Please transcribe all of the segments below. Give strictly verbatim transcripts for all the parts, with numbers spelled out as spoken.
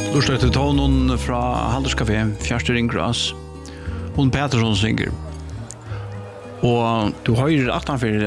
Lursta til tonen fra Halderskafé, Fjärste Ringgras. Hon Pettersson synger. Og du høyrer attanfor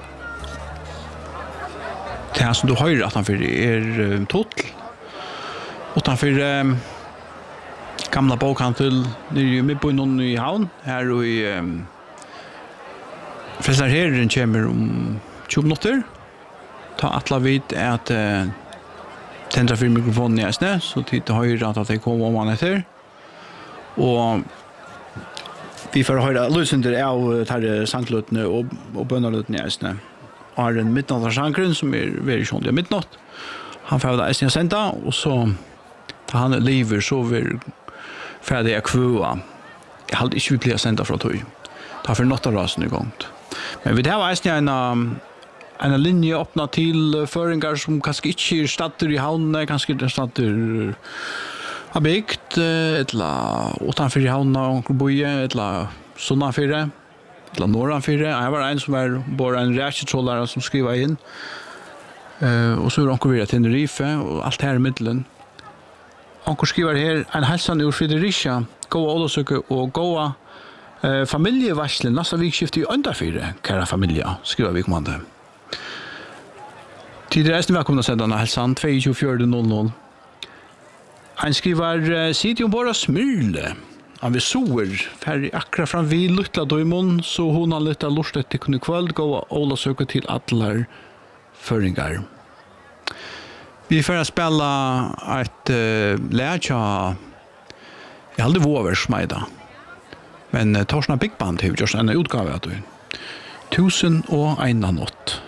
det som du høyrer attanfor er um, totl. Utanfor um, gamla bokhantel nere i midtbyen i havn. Her og i um, flestar herren kommer om tjue minutter. Ta atla vid at uh, tendra for mikrofonen i æsne, så tid høyre at det kommer om han etter. Og vi får høre løsender av tarre sangløtene og, og bønnerløtene i æsne. Og har en midnattarsangren som er veldig kjøndig av midnatt. Han får da æsne senda, og så da han lever så vil ferdig jeg kvøa. Jeg hadde ikke virkelig senda fra tog. Da får nottarasen i gang. Men vi tar æsne en en linje öppna till föringar som kanske inte är stadder i havnen, kanske inte stadder har byggt, eller utanför i havnen och boje, eller sonnafyrre, eller norranfyrre. Jag var en som var bara en räketrålare som skriver in. Uh, och så är onkel vidare till Tenerife och allt här i middelen. Onkel skriver här en hälsan ur Fredericia, goa åldersöke och goa uh, familjevarslen, nästa vikskifte i underfyrre, kära familja, skriver vi kommande. Tidigare är ni välkomna att sända den här hälsan två två fyra noll noll. Han skriver sitter ju bara smyrle. Han vill soer färg akra fram vid lutla dömon så hon har lite lustet till kunde kväll gå och söka till alla föringar. Vi får spela ett uh, lära jag hade våvers smida. Men uh, Torsna Big Band har just en utgåva att du. Tusen och en natt.